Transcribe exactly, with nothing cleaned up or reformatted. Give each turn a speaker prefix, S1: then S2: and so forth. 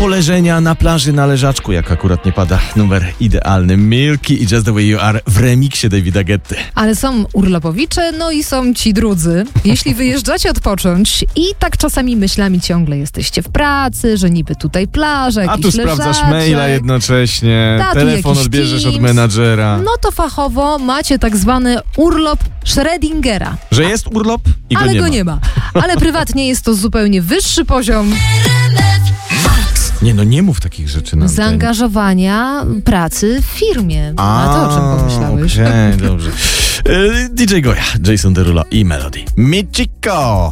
S1: poleżenia na plaży na leżaczku, jak akurat nie pada numer idealny. Milky i Just the Way You Are w remiksie Davida Guetty.
S2: Ale są urlopowicze, no i są ci drudzy. Jeśli wyjeżdżacie odpocząć i tak czasami myślami ciągle jesteście w pracy, że niby tutaj plaża, jakiś
S1: A tu sprawdzasz
S2: leżaczek,
S1: maila jednocześnie,
S2: Ta, tu
S1: telefon
S2: jakiś
S1: odbierzesz
S2: Teams.
S1: od menadżera.
S2: No to fachowo macie tak zwany urlop Schrödingera.
S1: Że jest urlop i go
S2: Ale
S1: nie
S2: go
S1: ma.
S2: nie ma. Ale prywatnie jest to zupełnie wyższy poziom
S1: Nie no, nie mów takich rzeczy na antenie.
S2: zaangażowania pracy w firmie. A to o czym pomyślałeś?
S1: Okej, dobrze. Y, D J Goja, Jason Derulo i Melody. Michiko!